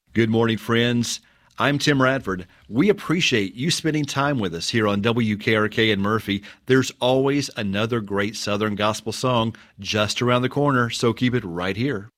Good morning, friends. I'm Tim Radford. We appreciate you spending time with us here on WKRK in Murphy. There's always another great Southern gospel song just around the corner, so keep it right here.